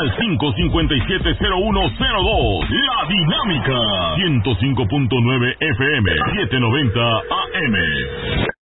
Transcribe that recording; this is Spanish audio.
al 557-0102. La Dinámica, 105.9 FM, 790 AM.